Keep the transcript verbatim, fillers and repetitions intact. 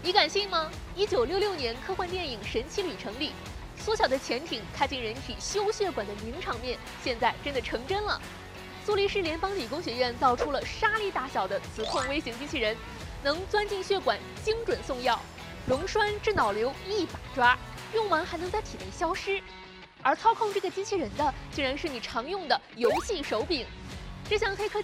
你敢信吗？一九六六年科幻电影《神奇旅程》里，缩小的潜艇开进人体修血管的名场面，现在真的成真了。苏黎世联邦理工学院造出了沙粒大小的磁控微型机器人，能钻进血管精准送药，溶栓治脑瘤一把抓，用完还能在体内消失。而操控这个机器人的，竟然是你常用的游戏手柄。这项黑科技